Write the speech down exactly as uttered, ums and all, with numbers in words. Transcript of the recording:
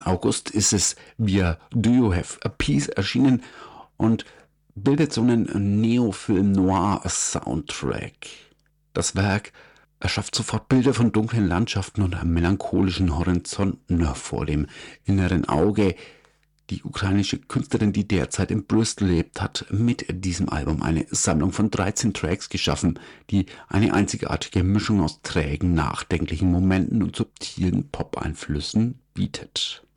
August ist es via Do You Have a Peace erschienen und bildet so einen Neofilm-Noir-Soundtrack. Das Werk erschafft sofort Bilder von dunklen Landschaften und melancholischen Horizonten vor dem inneren Auge. Die ukrainische Künstlerin, die derzeit in Bristol lebt, hat mit diesem Album eine Sammlung von dreizehn Tracks geschaffen, die eine einzigartige Mischung aus trägen, nachdenklichen Momenten und subtilen Pop-Einflüssen bietet.